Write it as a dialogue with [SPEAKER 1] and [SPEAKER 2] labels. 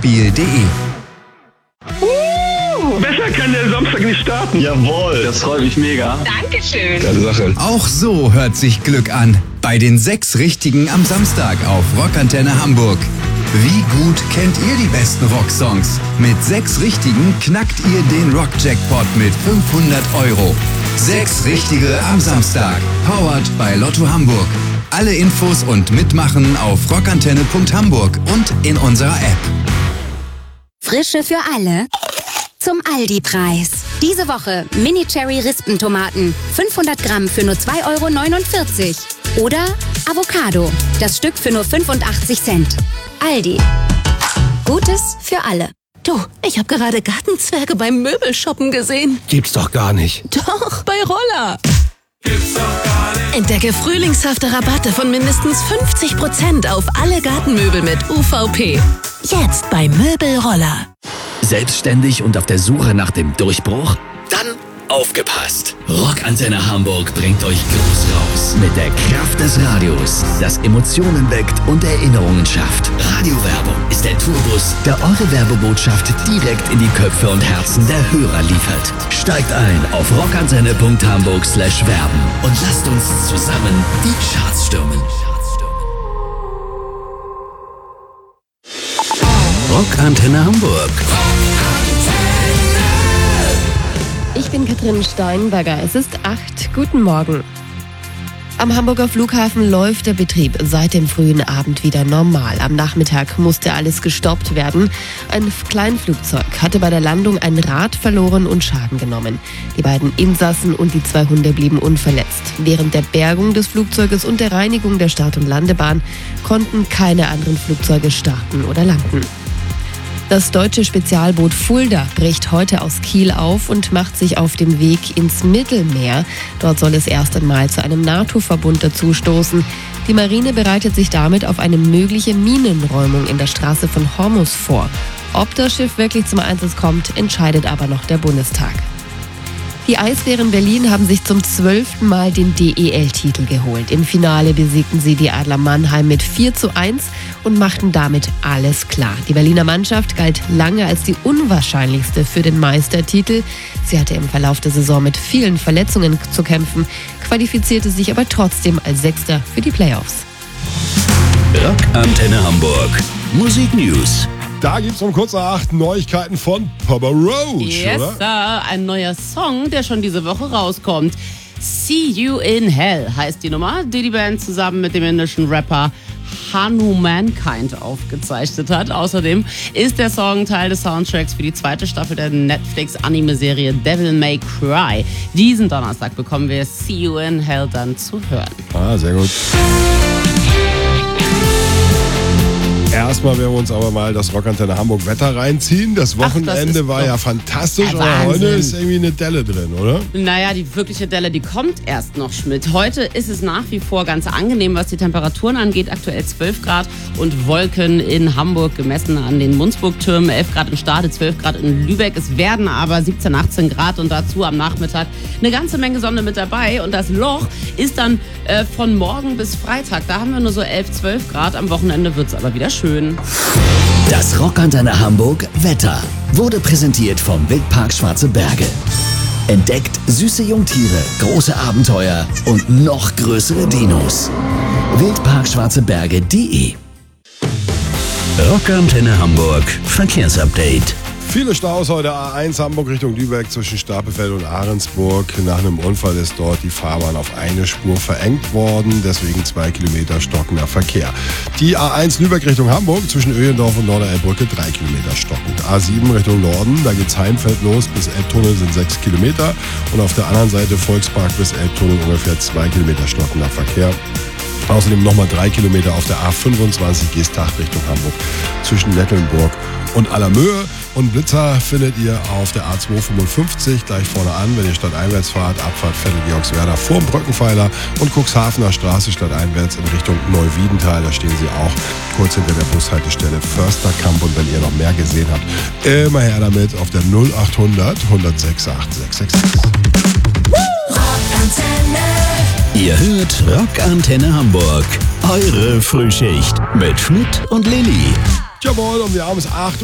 [SPEAKER 1] wohnmobil.de.
[SPEAKER 2] Besser kann der Samstag nicht starten.
[SPEAKER 3] Jawohl, das freut mich mega.
[SPEAKER 4] Dankeschön.
[SPEAKER 2] Geile Sache.
[SPEAKER 1] Auch so hört sich Glück an. Bei den 6 Richtigen am Samstag auf Rockantenne Hamburg. Wie gut kennt ihr die besten Rocksongs? Mit 6 Richtigen knackt ihr den Rock-Jackpot mit 500 €. 6 Richtige am Samstag. Powered bei Lotto Hamburg. Alle Infos und Mitmachen auf rockantenne.hamburg und in unserer App.
[SPEAKER 5] Frische für alle zum Aldi-Preis. Diese Woche Mini-Cherry-Rispentomaten. 500 Gramm für nur 2,49 €. Oder Avocado. Das Stück für nur 85 Cent. Aldi. Gutes für alle.
[SPEAKER 6] Du, ich habe gerade Gartenzwerge beim Möbelshoppen gesehen.
[SPEAKER 2] Gibt's doch gar nicht.
[SPEAKER 6] Doch, bei Roller. Entdecke frühlingshafte Rabatte von mindestens 50% auf alle Gartenmöbel mit UVP. Jetzt bei Möbelroller.
[SPEAKER 7] Selbstständig und auf der Suche nach dem Durchbruch? Dann aufgepasst! Rockantenne Hamburg bringt euch groß raus mit der Kraft des Radios, das Emotionen weckt und Erinnerungen schafft. Radiowerbung ist der Tourbus, der eure Werbebotschaft direkt in die Köpfe und Herzen der Hörer liefert. Steigt ein auf rockantenne.hamburg/werben und lasst uns zusammen die Charts stürmen. Rockantenne Hamburg.
[SPEAKER 8] Ich bin Katrin Steinberger. Es ist 8. Guten Morgen. Am Hamburger Flughafen läuft der Betrieb seit dem frühen Abend wieder normal. Am Nachmittag musste alles gestoppt werden. Ein Kleinflugzeug hatte bei der Landung ein Rad verloren und Schaden genommen. Die beiden Insassen und die 2 Hunde blieben unverletzt. Während der Bergung des Flugzeuges und der Reinigung der Start- und Landebahn konnten keine anderen Flugzeuge starten oder landen. Das deutsche Spezialboot Fulda bricht heute aus Kiel auf und macht sich auf dem Weg ins Mittelmeer. Dort soll es erst einmal zu einem NATO-Verbund dazustoßen. Die Marine bereitet sich damit auf eine mögliche Minenräumung in der Straße von Hormuz vor. Ob das Schiff wirklich zum Einsatz kommt, entscheidet aber noch der Bundestag. Die Eisbären Berlin haben sich zum 12. Mal den DEL-Titel geholt. Im Finale besiegten sie die Adler Mannheim mit 4:1 und machten damit alles klar. Die Berliner Mannschaft galt lange als die unwahrscheinlichste für den Meistertitel. Sie hatte im Verlauf der Saison mit vielen Verletzungen zu kämpfen, qualifizierte sich aber trotzdem als Sechster für die Playoffs.
[SPEAKER 7] Rockantenne Hamburg. Musik News.
[SPEAKER 9] Da gibt's um kurz nach 8 Neuigkeiten von Papa Roach,
[SPEAKER 10] yes,
[SPEAKER 9] oder?
[SPEAKER 10] Sir. Ein neuer Song, der schon diese Woche rauskommt. See You in Hell heißt die Nummer, die die Band zusammen mit dem indischen Rapper Hanumankind aufgezeichnet hat. Außerdem ist der Song Teil des Soundtracks für die 2. Staffel der Netflix-Anime-Serie Devil May Cry. Diesen Donnerstag bekommen wir See You in Hell dann zu hören.
[SPEAKER 9] Ah, sehr gut. Erstmal werden wir uns aber mal das Rockantenne Hamburg Wetter reinziehen. Das Wochenende war ja fantastisch, aber heute ist irgendwie eine Delle drin, oder?
[SPEAKER 10] Naja, die wirkliche Delle, die kommt erst noch, Schmidt. Heute ist es nach wie vor ganz angenehm, was die Temperaturen angeht. Aktuell 12 Grad und Wolken in Hamburg gemessen an den Munzburg-Türmen. 11 Grad in Stade, 12 Grad in Lübeck. Es werden aber 17, 18 Grad und dazu am Nachmittag eine ganze Menge Sonne mit dabei. Und das Loch ist dann von morgen bis Freitag. Da haben wir nur so 11, 12 Grad. Am Wochenende wird es aber wieder schön.
[SPEAKER 7] Das Rockantenne Hamburg Wetter wurde präsentiert vom Wildpark Schwarze Berge. Entdeckt süße Jungtiere, große Abenteuer und noch größere Dinos. Wildparkschwarzeberge.de. Rockantenne Hamburg Verkehrsupdate.
[SPEAKER 9] Viele Staus heute A1 Hamburg Richtung Lübeck zwischen Stapelfeld und Ahrensburg. Nach einem Unfall ist dort die Fahrbahn auf eine Spur verengt worden, deswegen 2 Kilometer stockender Verkehr. Die A1 Lübeck Richtung Hamburg zwischen Öhlendorf und Norderelbbrücke 3 Kilometer stockend. A7 Richtung Norden, da geht's Heimfeld los, bis Elbtunnel sind 6 Kilometer und auf der anderen Seite Volkspark bis Elbtunnel ungefähr 2 Kilometer stockender Verkehr. Außerdem nochmal 3 Kilometer auf der A25 Geesthacht Richtung Hamburg zwischen Nettelnburg und Allermöhe. Und Blitzer findet ihr auf der A255 gleich vorne an, wenn ihr stadteinwärts fahrt. Abfahrt Vettel-Georgswerda vorm Brückenpfeiler und Cuxhavener Straße stadteinwärts in Richtung Neuwiedental. Da stehen sie auch kurz hinter der Bushaltestelle Försterkamp. Und wenn ihr noch mehr gesehen habt, immer her damit auf der 0800 106 8666.
[SPEAKER 7] Ihr hört Rockantenne Hamburg. Eure Frühschicht mit Schmidt und Lilly.
[SPEAKER 9] Jawohl, und wir haben es 8